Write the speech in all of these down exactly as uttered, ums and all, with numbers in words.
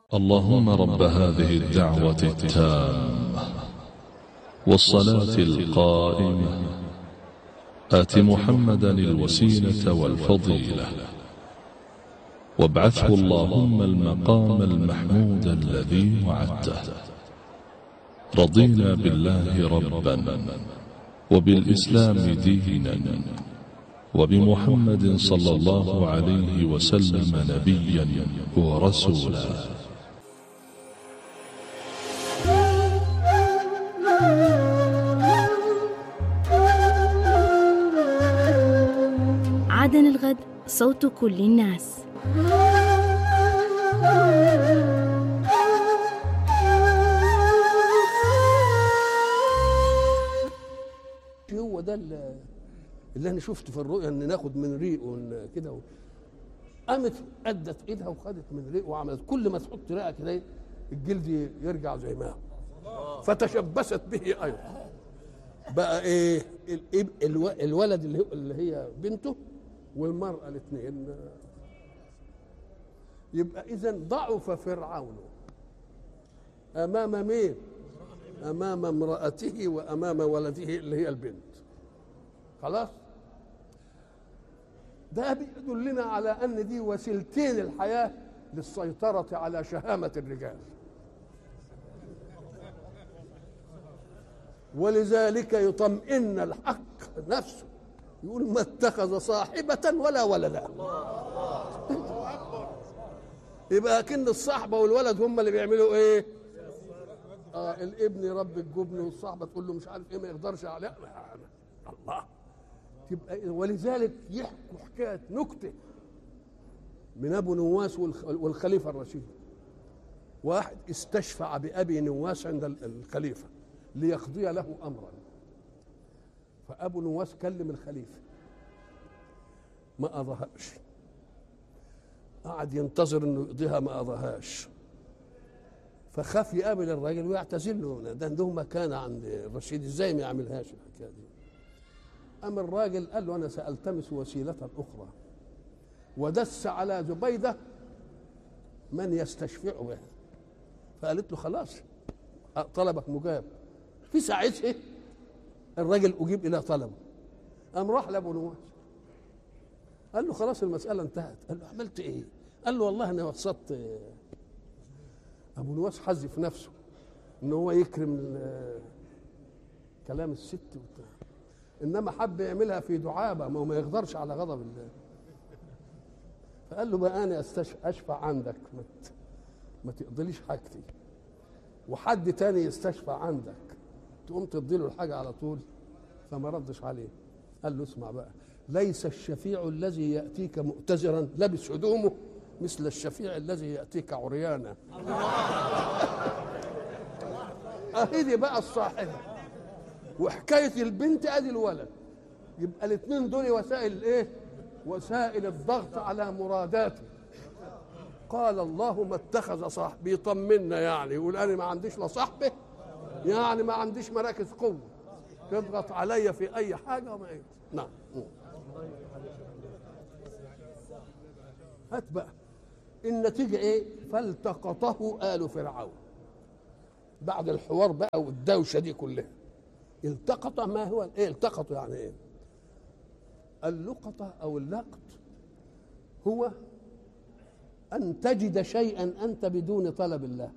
اللهم رب هذه الدعوة التامة والصلاة القائمة آت محمدا الوسيلة والفضيلة وابعثه اللهم المقام المحمود الذي وعدته. رضينا بالله ربا وبالإسلام دينا وبمحمد صلى الله عليه وسلم نبيا ورسولا. عدن الغد صوت كل الناس. هو ده اللي انا شفته في الرؤيا، ان ناخد من ريقه كده. قامت ادت ايدها وخدت من ريقه وعملت كل ما تحط ريقها كده الجلد يرجع زي ما هو، فتشبثت به ايضا. بقى ايه الولد اللي اللي هي بنته والمرأة الاثنين. يبقى إذا ضعف فرعون أمام مين؟ أمام امرأته وأمام ولده اللي هي البنت. خلاص؟ ده بيدلنا على أن دي وسيلتين الحياة للسيطرة على شهامة الرجال. ولذلك يطمئن الحق نفسه، يقول ما اتخذ صاحبة ولا ولدا. يبقى كن الصاحبة والولد هم اللي بيعملوا ايه؟ اه الابن يربي الجبن والصاحبة تقول له مش عارف ايه ما يقدرش عليه. الله. تبقى ولذلك يحكوا حكاية نكتة من ابو نواس والخليفة الرشيد. واحد استشفع بأبي نواس عند الخليفة ليقضي له أمرا، فأبو نواس كلم الخليفة ما قضاهاش، قعد ينتظر انه يقضيها ما قضاهاش، فخاف يقابل الراجل ويعتذر له، ده عنده مكانه عند الرشيد ازاي ما يعملهاش الحكايه دي. قام الراجل قال له انا سالتمس وسيله اخرى، ودس على زبيده من يستشفع بها، فقالت له خلاص طلبك مجاب. في ساعتها الراجل اجيب الى طلبه، قام راح لابو نواس قال له خلاص المساله انتهت. قال له عملت ايه؟ قال له والله انا وسطت. ابو نواس حذف نفسه ان هو يكرم كلام الست وبتاع، انما حب يعملها في دعابه، ما هو ما يقدرش على غضب الله. فقال له بقى انا اشفع عندك، ما ما تقضيليش حاجتي، وحد تاني يستشفع عندك تقوم تديله الحاجه على طول. فما ردش عليه. قال له اسمع بقى، ليس الشفيع الذي يأتيك مؤتزرا لبس هدومه مثل الشفيع الذي يأتيك عريانا. اهدي بقى الصاحبة وحكاية البنت ادي الولد. يبقى الاثنين دول وسائل ايه؟ وسائل الضغط على مراداته. قال الله ما اتخذ صاحب، بيطمنا يعني، يقول انا ما عنديش لا صاحبه، يعني ما عنديش مراكز قوه تضغط عليا في اي حاجه وما ايه. نعم. هات بقى النتيجه ايه؟ فالتقطه آل فرعون. بعد الحوار بقى والدوشه دي كلها، التقط. ما هو ايه التقط؟ يعني ايه اللقطه او اللقط؟ هو ان تجد شيئا انت بدون طلب الله.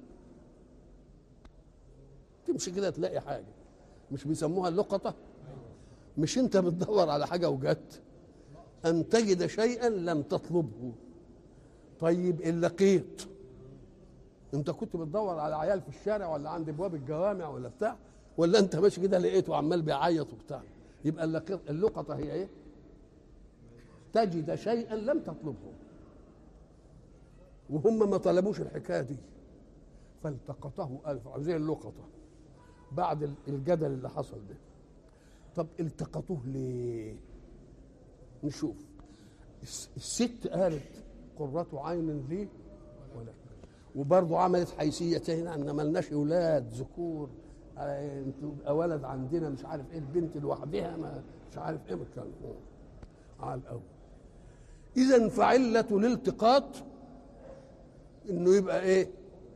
تمشي كده تلاقي حاجه، مش بيسموها اللقطه؟ مش انت بتدور على حاجه وجدت، ان تجد شيئا لم تطلبه. طيب اللقيط، انت كنت بتدور على عيال في الشارع ولا عند ابواب الجوامع ولا بتاع، ولا انت ماشي كده لقيته وعمال بيعيط وبتاع؟ يبقى اللقيط اللقطه هي ايه؟ تجد شيئا لم تطلبه، وهم ما طلبوش الحكايه دي. فالتقطه ألف زي اللقطه بعد الجدل اللي حصل ده. طب التقطوه ليه؟ نشوف. الست قالت قرة عين لي ولا، وبرضه عملت حيثيتين ان مالناش اولاد ذكور، انتوا ولد عندنا مش عارف ايه، البنت لوحدها ما مش عارف ايه الكلام على الاول. اذا فعله الالتقاط انه يبقى ايه؟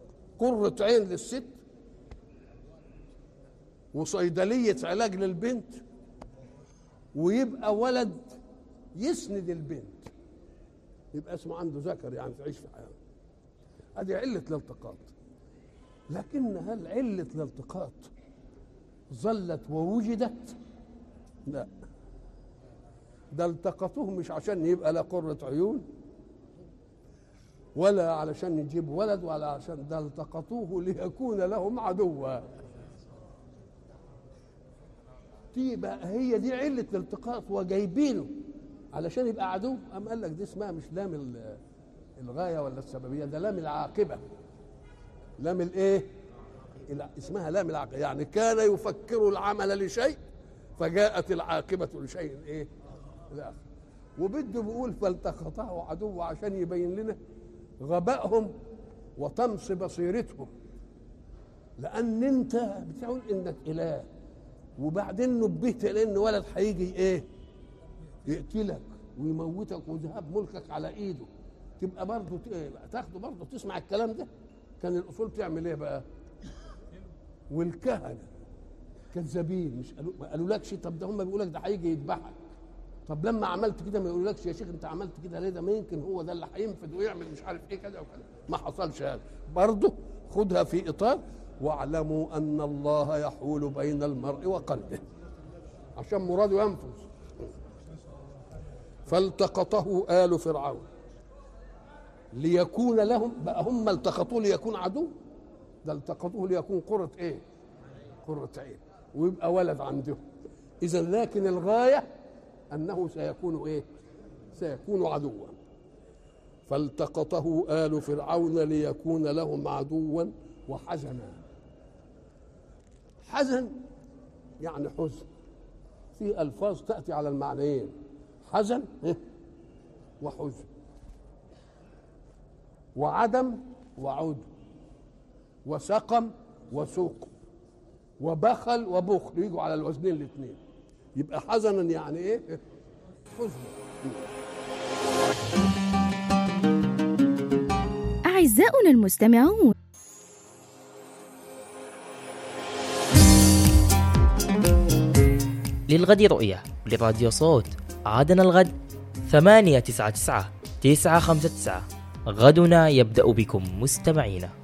قرة عين للست وصيدلية علاج للبنت، ويبقى ولد يسند البنت، يبقى اسمه عنده ذكر، يعني تعيش في حياة. هذه علة الالتقاط. لكن هل علة الالتقاط ظلت ووجدت؟ لا، ده التقطوه مش عشان يبقى لا قرة عيون ولا علشان يجيب ولد ولا عشان، ده التقطوه ليكون لهم عدوا. دي بقى هي دي علة الالتقاط، وجايبينه علشان يبقى عدو. أم قال لك دي اسمها مش لام الغاية ولا السببية، ده لام العاقبة. لام الايه؟ اسمها لام العاقبة، يعني كان يفكر العمل لشيء فجاءت العاقبة لشيء ايه؟ لا. وبده بيقول فالتقطه عدو عشان يبين لنا غبائهم وطمس بصيرتهم، لأن أنت بتقول إنك إله، وبعدين نبهت لأن ولد هيجي إيه؟ يقتلك ويموتك ويذهب ملكك على إيده، تبقى برضه تاخده برضه تسمع الكلام ده. كان الأصول تعمل إيه بقى؟ والكهنة كذابين، مش قالوا ما قالولكش طب ده هم بيقولك ده هيجي يذبحك، طب لما عملت كده ما يقولكش يا شيخ انت عملت كده ليه؟ ده ما يمكن هو ده اللي هينفذ ويعمل مش عارف ايه كذا وكذا. ما حصلش هذا. برضه خدها في اطار واعلموا ان الله يحول بين المرء وقلبه، عشان مراده ينفذ. فالتقطه آل فرعون ليكون لهم، بقى هم التقطوه ليكون عدو، ده التقطوه ليكون قرة ايه؟ قرة عين، ويبقى ولد عندهم. اذا لكن الغاية أنه سيكون إيه؟ سيكون عدوا. فالتقطه آل فرعون ليكون لهم عدوا وحزنا. حزن يعني حزن، في ألفاظ تأتي على المعنيين، حزن وحزن، وعدم وعود، وسقم وسوق، وبخل وبخل، يجوا على الوزنين الاثنين. يبقى حزنا يعني ايه؟ حزن. أعزائنا المستمعون، للغد رؤية لراديو صوت. عادنا الغد ثمانية تسعة تسعة تسعة خمسة تسعة. غدنا يبدأ بكم مستمعينا.